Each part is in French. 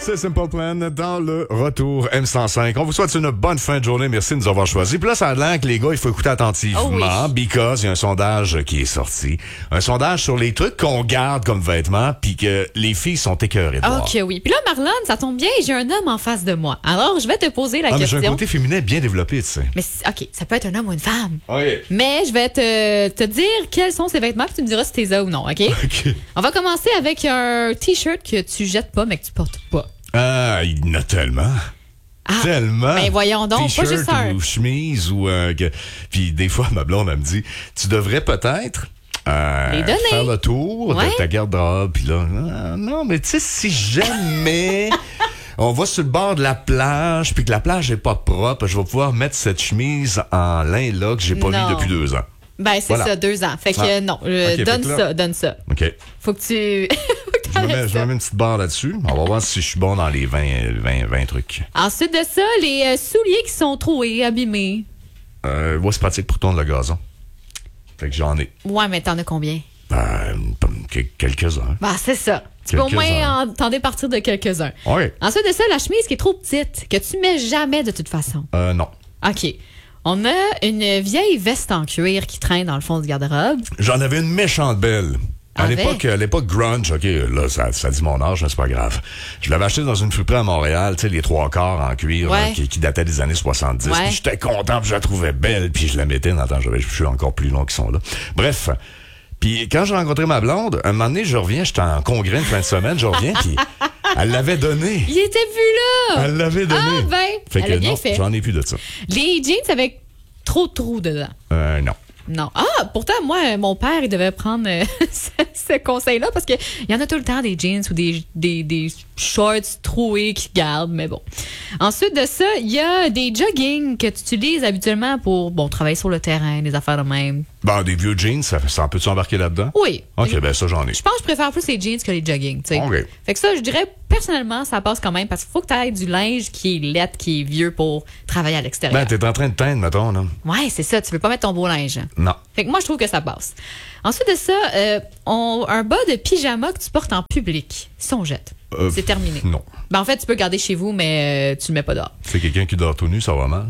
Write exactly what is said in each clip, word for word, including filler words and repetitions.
C'est Simple Plan dans le retour M cent cinq. On vous souhaite une bonne fin de journée. Merci de nous avoir choisis. Puis là, ça a l'air que les gars, il faut écouter attentivement. Oh oui. Because il y a un sondage qui est sorti. Un sondage sur les trucs qu'on garde comme vêtements puis que les filles sont écœurées de voir. OK, oui. Puis là, Marlon, ça tombe bien, j'ai un homme en face de moi. Alors, je vais te poser la ah, question. Mais j'ai un côté féminin bien développé, tu sais. Mais OK, ça peut être un homme ou une femme. Oui. Mais je vais te, te dire quels sont ces vêtements puis tu me diras si t'es as ou non, OK? OK. On va commencer avec un T-shirt que tu jettes pas mais que tu portes pas. Ah, il y en a tellement. Ah, tellement. Ben voyons donc, T-shirt pas juste un. ou chemise ou euh, que... Puis des fois, ma blonde, elle me dit, tu devrais peut-être euh, Les donner. faire le tour Ouais. de ta garde-robe. Puis là, ah, non, mais tu sais, si jamais on va sur le bord de la plage puis que la plage est pas propre, je vais pouvoir mettre cette chemise en lin là que j'ai pas Non. mis depuis deux ans. Ben, c'est Voilà. ça, deux ans. Fait que Ah. euh, non, euh, Ok, donne fait que là- ça, donne ça. OK. Faut que tu. Faut que Je me, mets, t'arrêtes je me ça. mets une petite barre là-dessus. On va voir si je suis bon dans les vingt, vingt, vingt trucs. Ensuite de ça, les euh, souliers qui sont troués, abîmés. Euh, ouais, c'est pratique pour tourner le gazon. Fait que j'en ai. Ouais, mais t'en as combien? Ben, que- quelques-uns. Bah, c'est ça. Tu peux au moins Quelques-uns. en- t'en départir de quelques-uns. Oui. Ensuite de ça, la chemise qui est trop petite, que tu mets jamais de toute façon. Euh, non. OK. On a une vieille veste en cuir qui traîne dans le fond du garde-robe. J'en avais une méchante belle. À Avec? l'époque, à l'époque grunge, OK, là, ça, ça dit mon âge, mais c'est pas grave. Je l'avais acheté dans une friperie à Montréal, tu sais, les trois quarts en cuir, Ouais. là, qui, qui dataient des années soixante-dix. Ouais. Puis j'étais content, puis je la trouvais belle, puis je la mettais dans le temps, j'avais les cheveux encore plus longs qui sont là. Bref. Puis quand j'ai rencontré ma blonde, un moment donné, je reviens, j'étais en congrès une fin de semaine, je reviens, puis elle l'avait donné. Il était plus là! Elle l'avait donné. Ah ben, fait elle que a bien non, fait. j'en ai plus de ça. Les jeans avec trop de trous dedans. Euh, non. Non. Ah, pourtant, moi, mon père, il devait prendre euh, ce, ce conseil-là parce qu'il y en a tout le temps des jeans ou des, des, des shorts troués qui gardent, mais bon. Ensuite de ça, il y a des joggings que tu utilises habituellement pour, bon, travailler sur le terrain, des affaires de même. Bon, des vieux jeans, ça, ça peut-tu embarquer là-dedans? Oui. OK, ben ça, j'en ai. Je pense que je préfère plus les jeans que les joggings, tu sais. OK. Fait que ça, je dirais, personnellement, ça passe quand même parce qu'il faut que tu aies du linge qui est laid, qui est vieux pour travailler à l'extérieur. Ben, t'es en train de teindre, mettons, là. Ouais, c'est ça. Tu veux pas mettre ton beau linge. Non. Fait que moi, je trouve que ça passe. Ensuite de ça, euh, on, un bas de pyjama que tu portes en public. Ça, on jette. Euh, c'est terminé. Non. Ben, en fait, tu peux le garder chez vous, mais euh, tu le mets pas dehors. C'est quelqu'un qui dort tout nu, ça va mal.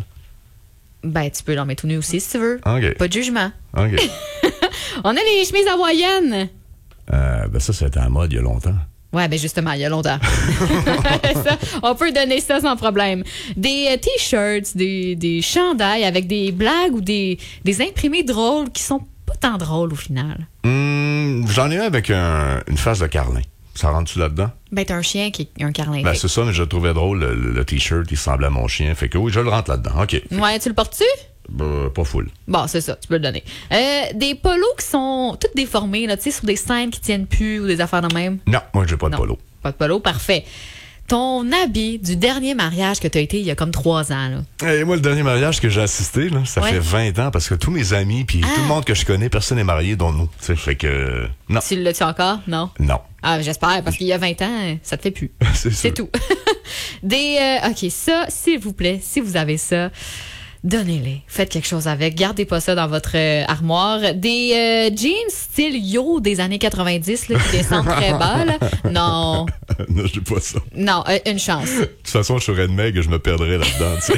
Ben, tu peux l'en mettre tout nu aussi si tu veux. OK. Pas de jugement. OK. On a les chemises hawaïennes. euh, ben ça, c'était à la mode il y a longtemps. Ouais, ben justement, il y a longtemps. Ça, on peut donner ça sans problème. Des euh, t-shirts, des, des chandails avec des blagues ou des, des imprimés drôles qui sont pas tant drôles au final. Hum, j'en ai un avec un- une face de carlin. Ça rentre-tu là-dedans? Ben, t'as un chien qui est un carlin. Ben, c'est ça, mais je le trouvais drôle, le, le- le t-shirt, il ressemblait à mon chien. Fait que oui, je le rentre là-dedans. OK. Ouais, tu le portes-tu? Ben, pas full. Bon, c'est ça, tu peux le donner. Euh, des polos qui sont toutes déformés, là, tu sais, sur des scènes qui tiennent plus ou des affaires de même. Non, moi, j'ai pas de Non. polo. Pas de polo, parfait. Ton habit du dernier mariage que tu as été il y a comme trois ans, là. Et moi, le dernier mariage que j'ai assisté, là, ça Ouais. fait vingt ans, parce que tous mes amis, puis Ah. tout le monde que je connais, personne n'est marié, dont nous. Tu sais, fait que, euh, non. Tu l'as-tu encore? Non? Non. Ah, j'espère, parce qu'il y a vingt ans, ça te fait plus. C'est C'est sûr. tout. Des, euh, OK, ça, s'il vous plaît, si vous avez ça, donnez-les. Faites quelque chose avec. Gardez pas ça dans votre euh, armoire. Des euh, jeans style yo des années quatre-vingt-dix là, qui descendent très bas. Là. Non. non, j'ai pas ça. Non, euh, une chance. De toute façon, je serais de mec et je me perdrais là-dedans, tu sais.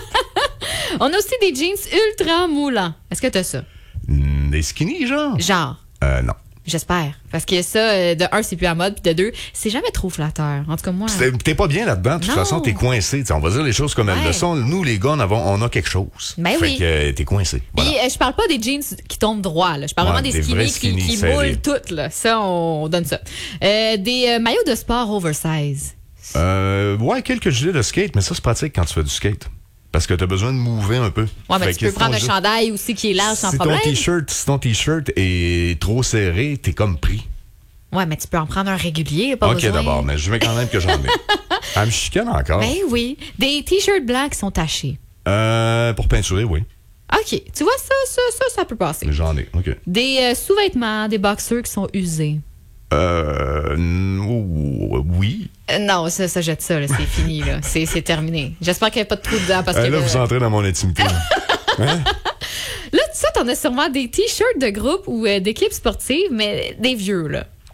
On a aussi des jeans ultra moulants. Est-ce que t'as ça? Hmm, Des skinny, genre? Genre. Euh, non. J'espère. Parce que ça, euh, de un, c'est plus à mode, puis de deux, c'est jamais trop flatteur. En tout cas, moi. T'es- T'es pas bien là-dedans. De toute Non. façon, t'es coincé. Tu sais, on va dire les choses comme elles Ouais. le sont. Nous, les gars, on, avons- on a quelque chose. Ben fait oui. que euh, t'es coincé. Voilà. Puis, euh, je parle pas des jeans qui tombent droit. Là. Je parle Ouais, vraiment des, des vrais skinny qui, skinny qui serrés. moulent toutes. Là. Ça, on, on donne ça. Euh, des euh, maillots de sport oversize. Euh, ouais, quelques gilets de skate, mais ça, c'est pratique quand tu fais du skate. Parce que t'as besoin de mouver un peu. Ouais, mais Fait tu que peux prendre un ton- chandail aussi qui est large sans si ton problème. t-shirt, si ton t-shirt est trop serré, t'es comme pris. Ouais, mais tu peux en prendre un régulier. Pas OK, besoin. d'abord, mais je veux quand même que j'en ai. Elle me chicane encore. Ben oui. Des t-shirts blancs qui sont tachés. Euh, pour peinturer, oui. OK. Tu vois, ça, ça, ça, ça peut passer. J'en ai, OK. Des euh, sous-vêtements, des boxers qui sont usés. Euh, n- oui. Euh, non, ça, ça jette ça, là. C'est fini, là. C'est, c'est terminé. J'espère qu'il n'y a pas de trou dedans parce Euh, que. là, là, vous entrez dans mon intimité. Hein? Là, ça, t'en as sûrement des t-shirts de groupe ou euh, d'équipe sportive, mais des vieux, là.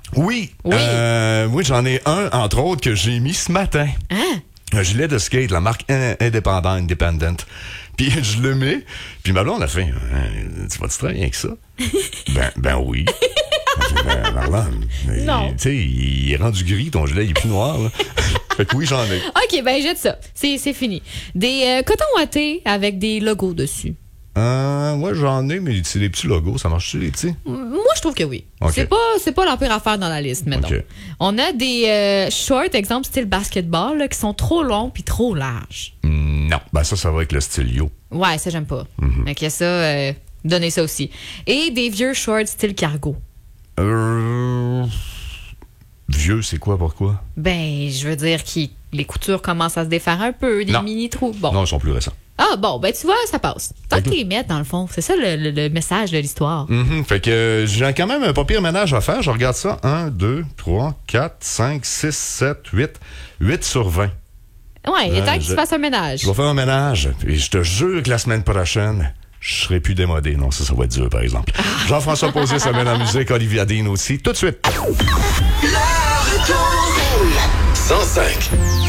Oui. Oui. Euh, oui, j'en ai un, entre autres, que j'ai mis ce matin. Hein? Un gilet de skate, la marque in- indépendante, independent. Puis je le mets, puis ma blonde a fait, hein, tu vas-tu très bien avec ça? ben, ben oui. Ben, Marlon, Non. tu sais, il est rendu gris, ton gilet, il est plus noir, là. Fait que oui, j'en ai. OK, ben jette ça. C'est, c'est fini. Des euh, cotons wattés avec des logos dessus. Euh, ouais, j'en ai, mais c'est des petits logos, ça marche-tu, les petits? Moi, je trouve que oui. OK. C'est pas, c'est pas la pire affaire dans la liste, mettons. OK. On a des euh, shorts, exemple style basketball, là, qui sont trop longs puis trop larges. Mm, non. Ben ça, ça va avec le style yo. Ouais, ça, j'aime pas. Mm-hmm. Donc, il y a ça, euh, donnez ça aussi. Et des vieux shorts style cargo. Euh... Vieux, c'est quoi, pourquoi? Ben, je veux dire que les coutures commencent à se défaire un peu, des Non. mini-trous. Bon. Non, ils sont plus récents. Ah, bon, ben, tu vois, ça passe. Tant Fait que que- les mettre, dans le fond. C'est ça le, le- le message de l'histoire. Mhm. Fait que euh, j'ai quand même un pas pire ménage à faire. Je regarde ça. un, deux, trois, quatre, cinq, six, sept, huit. huit sur vingt. Ouais, il est Ouais, temps que je- tu fasses un ménage. Je vais faire un ménage. Et je te jure que la semaine prochaine, je serai plus démodé. Non, ça, ça va être dur, par exemple. Jean-François Posé, ça mène en musique. Olivia Dean aussi. Tout de suite. Le retour. cent cinq.